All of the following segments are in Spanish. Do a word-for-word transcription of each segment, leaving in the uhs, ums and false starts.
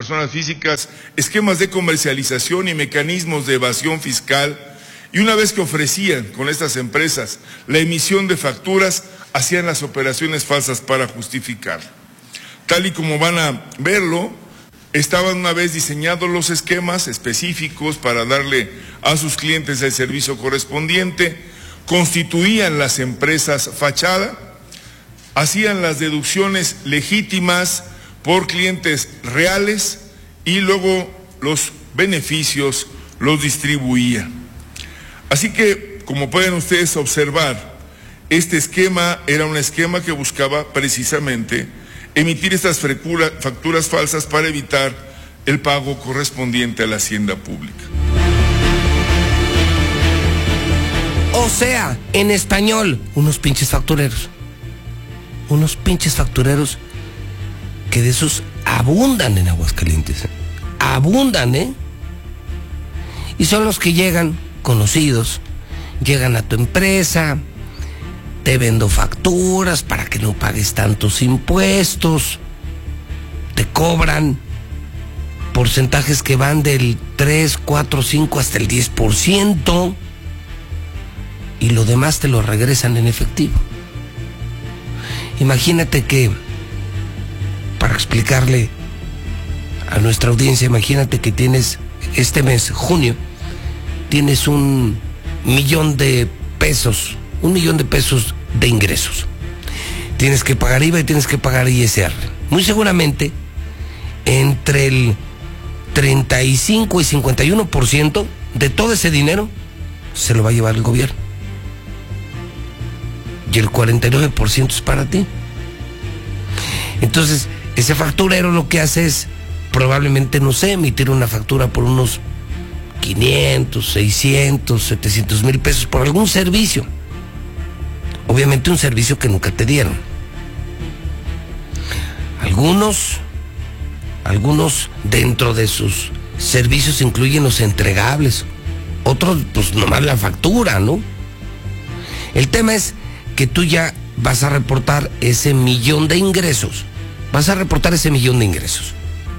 personas físicas esquemas de comercialización y mecanismos de evasión fiscal, y una vez que ofrecían con estas empresas la emisión de facturas, hacían las operaciones falsas para justificar. Tal y como van a verlo, estaban una vez diseñados los esquemas específicos para darle a sus clientes el servicio correspondiente, constituían las empresas fachada, hacían las deducciones legítimas por clientes reales y luego los beneficios los distribuían. Así que, como pueden ustedes observar, este esquema era un esquema que buscaba precisamente emitir estas facturas falsas para evitar el pago correspondiente a la hacienda pública. O sea, en español, unos pinches factureros. Unos pinches factureros que de esos abundan en Aguascalientes. ¿eh? Abundan, ¿eh? Y son los que llegan, conocidos, llegan a tu empresa, te vendo facturas para que no pagues tantos impuestos, te cobran porcentajes que van del tres, cuatro, cinco hasta el diez por ciento y lo demás te lo regresan en efectivo. Imagínate que, para explicarle a nuestra audiencia, imagínate que tienes este mes, junio, tienes un millón de pesos, un millón de pesos de ingresos. Tienes que pagar I V A y tienes que pagar I S R. Muy seguramente, entre el treinta y cinco y cincuenta y uno por ciento de todo ese dinero se lo va a llevar el gobierno. Y el cuarenta y nueve por ciento es para ti. Entonces, ese facturero lo que hace es, probablemente, no sé, emitir una factura por unos quinientos, seiscientos, setecientos mil pesos por algún servicio. Obviamente un servicio que nunca te dieron. Algunos, algunos dentro de sus servicios incluyen los entregables. Otros, pues nomás la factura, ¿no? El tema es que tú ya vas a reportar ese millón de ingresos. Vas a reportar ese millón de ingresos.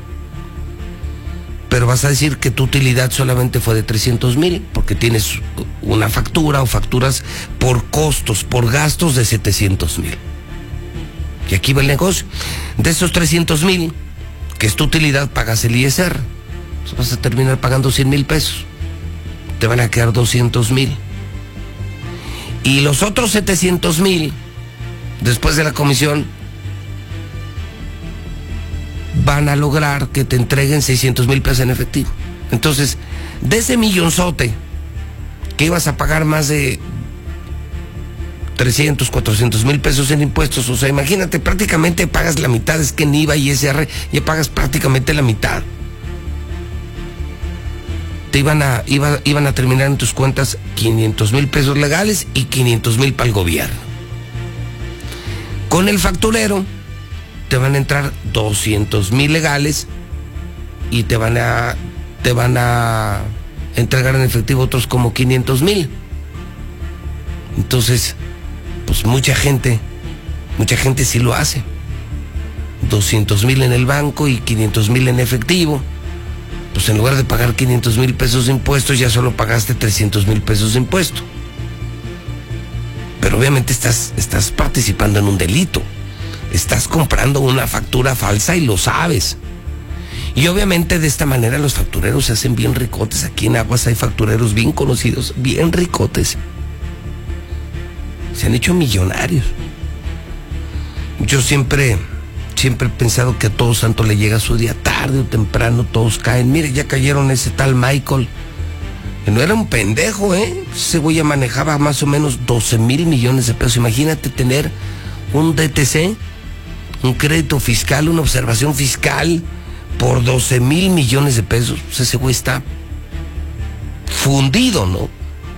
Pero vas a decir que tu utilidad solamente fue de trescientos mil, porque tienes una factura o facturas por costos, por gastos de setecientos mil. Y aquí va el negocio. De esos trescientos mil, que es tu utilidad, pagas el I S R. Entonces vas a terminar pagando cien mil pesos. Te van a quedar doscientos mil. Y los otros setecientos mil, después de la comisión, van a lograr que te entreguen seiscientos mil pesos en efectivo. Entonces, de ese millonzote que ibas a pagar más de trescientos, cuatrocientos mil pesos en impuestos, o sea, imagínate, prácticamente pagas la mitad, es que en I V A y I S R ya pagas prácticamente la mitad. Te iban a, iba, iban a terminar en tus cuentas quinientos mil pesos legales y quinientos mil para el gobierno. Con el facturero te van a entrar doscientos mil legales y te van a te van a entregar en efectivo otros como quinientos mil. Entonces, pues mucha gente, mucha gente sí lo hace. doscientos mil en el banco y quinientos mil en efectivo. Pues en lugar de pagar quinientos mil pesos de impuestos, ya solo pagaste trescientos mil pesos de impuesto. Pero obviamente estás, estás participando en un delito. Estás comprando una factura falsa y lo sabes. Y obviamente de esta manera los factureros se hacen bien ricotes. Aquí en Aguas hay factureros bien conocidos, bien ricotes. Se han hecho millonarios. Yo siempre, siempre he pensado que a todo santo le llega su día, tarde o temprano todos caen. Mire, ya cayeron ese tal Michael. Que no era un pendejo, ¿eh? Ese güey ya manejaba más o menos doce mil millones de pesos. Imagínate tener un D T C, un crédito fiscal, una observación fiscal por doce mil millones de pesos. Pues ese güey está fundido, ¿no?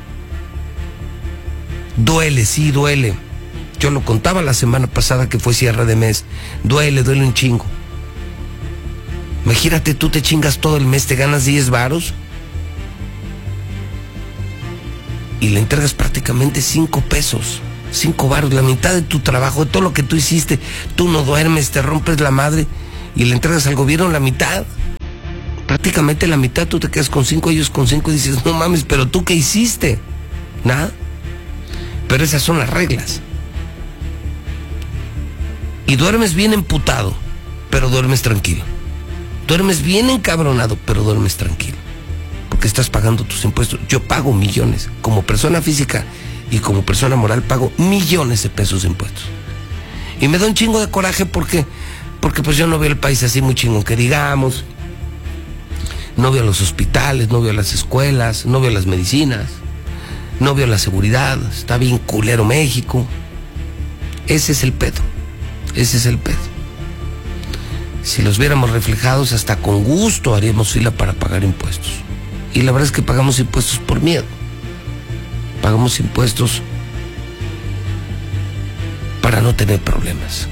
Duele, sí, duele. Yo lo contaba la semana pasada que fue cierre de mes. Duele, duele un chingo. Imagínate, tú te chingas todo el mes, te ganas diez varos y le entregas prácticamente cinco pesos. Cinco varos, la mitad de tu trabajo, de todo lo que tú hiciste. Tú no duermes, te rompes la madre y le entregas al gobierno la mitad. Prácticamente la mitad, tú te quedas con cinco, ellos con cinco, y dices, no mames, pero tú ¿qué hiciste? Nada. Pero esas son las reglas. Y duermes bien emputado, pero duermes tranquilo. Duermes bien encabronado, pero duermes tranquilo. Porque estás pagando tus impuestos. Yo pago millones. Como persona física y como persona moral pago millones de pesos de impuestos. Y me da un chingo de coraje porque, porque pues yo no veo el país así muy chingón que digamos. No veo los hospitales, no veo las escuelas, no veo las medicinas, no veo la seguridad. Está bien culero México. Ese es el pedo. Ese es el pedo. Si los viéramos reflejados, hasta con gusto haríamos fila para pagar impuestos. Y la verdad es que pagamos impuestos por miedo. Pagamos impuestos para no tener problemas.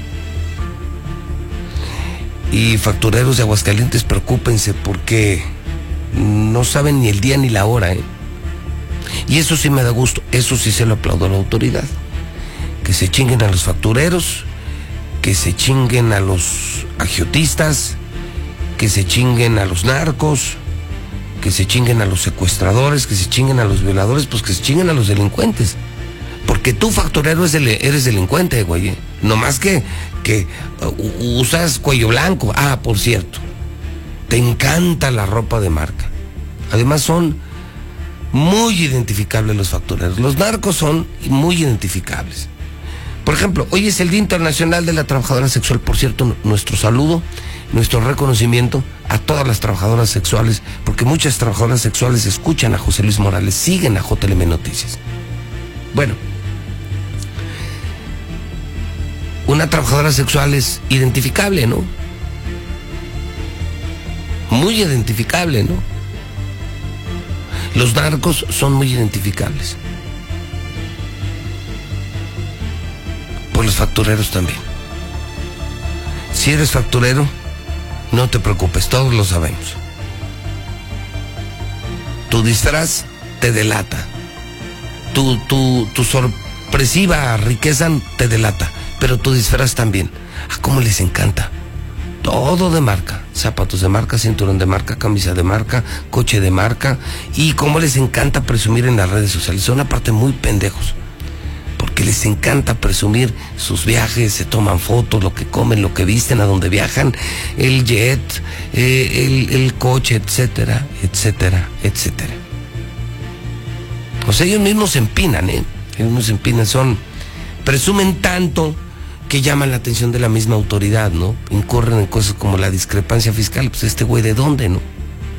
Y factureros de Aguascalientes, preocúpense porque no saben ni el día ni la hora, ¿eh? Y eso sí me da gusto, eso sí se lo aplaudo a la autoridad. Que se chinguen a los factureros, que se chinguen a los agiotistas, que se chinguen a los narcos, que se chinguen a los secuestradores, que se chinguen a los violadores, pues que se chinguen a los delincuentes. Porque tú, facturero, eres delincuente, güey. No más que, que uh, usas cuello blanco. Ah, por cierto, te encanta la ropa de marca. Además son muy identificables los factureros. Los narcos son muy identificables. Por ejemplo, hoy es el Día Internacional de la Trabajadora Sexual. Por cierto, nuestro saludo, nuestro reconocimiento a todas las trabajadoras sexuales, porque muchas trabajadoras sexuales escuchan a José Luis Morales, siguen a J L M Noticias. Bueno, una trabajadora sexual es identificable, ¿no? Muy identificable, ¿no? Los narcos son muy identificables. Por los factureros también. Si eres facturero, no te preocupes, todos lo sabemos. Tu disfraz te delata. Tu, tu, tu sorpresiva riqueza te delata. Pero tu disfraz también. ¿A cómo les encanta? Todo de marca. Zapatos de marca, cinturón de marca, camisa de marca, coche de marca. Y cómo les encanta presumir en las redes sociales. Son aparte muy pendejos. Porque les encanta presumir sus viajes, se toman fotos, lo que comen, lo que visten, a dónde viajan, el jet, eh, el, el coche, etcétera, etcétera, etcétera. Pues ellos mismos se empinan, ¿eh? Ellos mismos se empinan, son, presumen tanto que llaman la atención de la misma autoridad, ¿no? Incurren en cosas como la discrepancia fiscal. Pues este güey, ¿de dónde, no?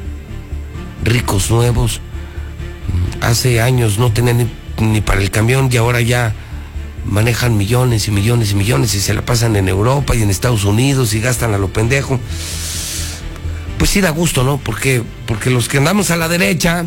Ricos nuevos, hace años no tenían ni ni para el camión y ahora ya manejan millones y millones y millones y se la pasan en Europa y en Estados Unidos y gastan a lo pendejo. Pues sí da gusto, ¿no? Porque, porque los que andamos a la derecha,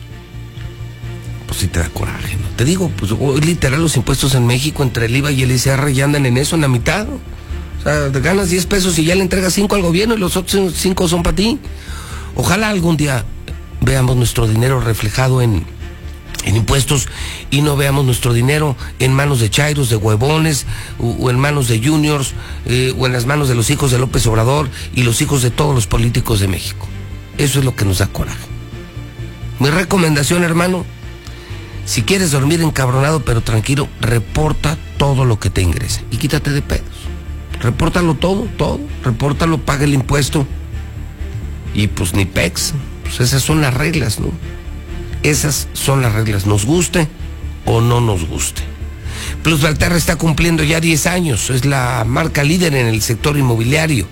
pues sí te da coraje, ¿no? Te digo, pues literal los impuestos en México entre el I V A y el I C R ya andan en eso, en la mitad, ¿no? O sea, te ganas diez pesos y ya le entregas cinco al gobierno y los otros cinco son para ti. Ojalá algún día veamos nuestro dinero reflejado en en impuestos y no veamos nuestro dinero en manos de chairos, de huevones, o, o en manos de juniors, eh, o en las manos de los hijos de López Obrador y los hijos de todos los políticos de México. Eso es lo que nos da coraje. Mi recomendación, hermano, si quieres dormir encabronado pero tranquilo, reporta todo lo que te ingrese y quítate de pedos. Repórtalo todo, todo, repórtalo, paga el impuesto y pues ni pex, pues esas son las reglas, ¿no? Esas son las reglas, nos guste o no nos guste. Plus Valterra está cumpliendo ya diez años, es la marca líder en el sector inmobiliario.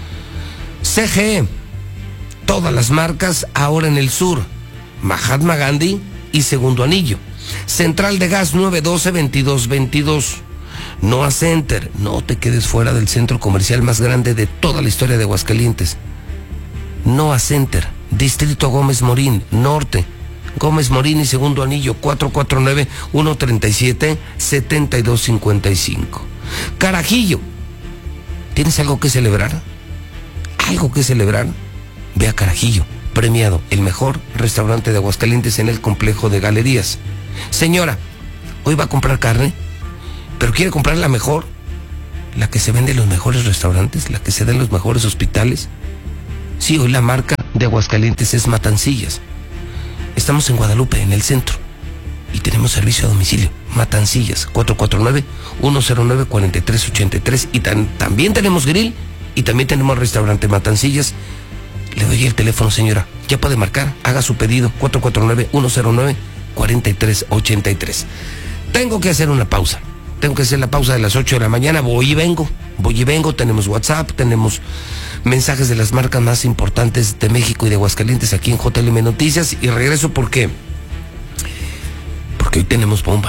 C G E, todas las marcas ahora en el sur. Mahatma Gandhi y Segundo Anillo. Central de Gas nueve doce veintidós veintidós. Noah Center, no te quedes fuera del centro comercial más grande de toda la historia de Aguascalientes. Noah Center, Distrito Gómez Morín, Norte. Gómez Morín y Segundo Anillo, cuatro cuatro nueve, uno tres siete, siete dos cinco cinco. Carajillo, ¿tienes algo que celebrar? ¿Algo que celebrar? Ve a Carajillo, premiado, el mejor restaurante de Aguascalientes en el complejo de galerías. Señora, hoy va a comprar carne, pero quiere comprar la mejor, la que se vende en los mejores restaurantes, la que se da en los mejores hospitales. Sí, hoy la marca de Aguascalientes es Matancillas. Estamos en Guadalupe, en el centro, y tenemos servicio a domicilio. Matancillas, cuatro cuatro nueve, uno cero nueve, cuatro tres ocho tres. Y tan, también tenemos grill y también tenemos restaurante Matancillas. Le doy el teléfono, señora. Ya puede marcar, haga su pedido, cuatro cuatro nueve, uno cero nueve, cuatro tres ocho tres. Tengo que hacer una pausa. Tengo que hacer la pausa de las ocho de la mañana. Voy y vengo. Voy y vengo. Tenemos WhatsApp, tenemos mensajes de las marcas más importantes de México y de Aguascalientes aquí en J L M Noticias. Y regreso porque... Porque hoy tenemos bomba.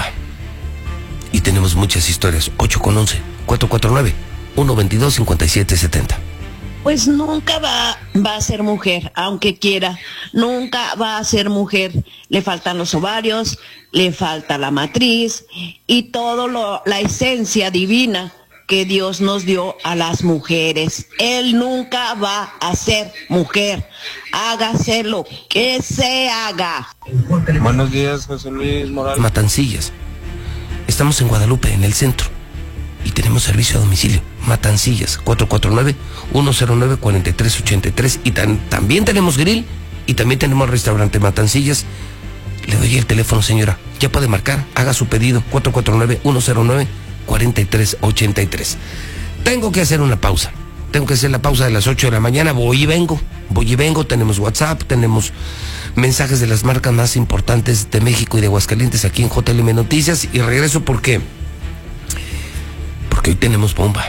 Y tenemos muchas historias. ocho con once. cuatro cuatro nueve, uno dos dos, cinco siete siete cero. Pues nunca va, va a ser mujer, aunque quiera. Nunca va a ser mujer. Le faltan los ovarios, le falta la matriz y todo lo, la esencia divina que Dios nos dio a las mujeres. Él nunca va a ser mujer. Hágase lo que se haga. Buenos días, José Luis Morales. Matancillas. Estamos en Guadalupe, en el centro, y tenemos servicio a domicilio. Matancillas, cuatro cuatro nueve, uno cero nueve, cuatro tres ocho tres. Y tan, también tenemos grill y también tenemos restaurante Matancillas. Le doy el teléfono, señora. Ya puede marcar, haga su pedido, cuatro cuatro nueve, uno cero nueve, cuatro tres ocho tres. Tengo que hacer una pausa. Tengo que hacer la pausa de las ocho de la mañana. Voy y vengo. Voy y vengo. Tenemos WhatsApp, tenemos mensajes de las marcas más importantes de México y de Aguascalientes aquí en J L M Noticias. Y regreso porque... Porque hoy tenemos bomba.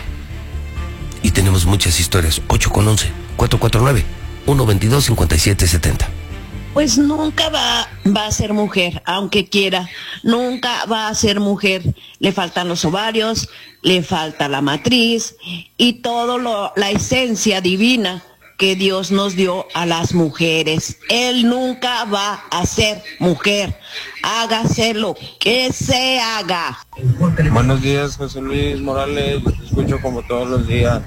Y tenemos muchas historias. ocho con once. cuatro cuatro nueve, uno dos dos, cinco siete siete cero. Pues nunca va, va a ser mujer, aunque quiera. Nunca va a ser mujer. Le faltan los ovarios, le falta la matriz y todo lo, la esencia divina que Dios nos dio a las mujeres. Él nunca va a ser mujer. Hágase lo que se haga. Buenos días, José Luis Morales. Te escucho como todos los días.